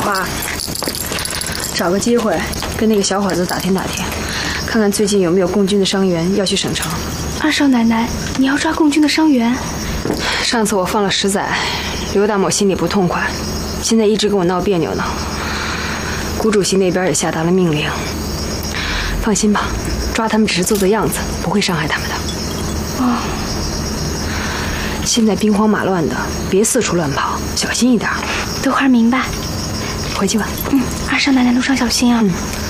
花，找个机会跟那个小伙子打听打听，看看最近有没有共军的伤员要去省城。 二少奶奶，你要抓共军的伤员？ 上次我放了10载，刘大某心里不痛快，现在一直跟我闹别扭呢。谷主席那边也下达了命令。放心吧，抓他们只是做做样子，不会伤害他们的。 哦。 现在兵荒马乱的，别四处乱跑，小心一点。 豆花明白。 回去吧。 二少奶奶路上小心啊。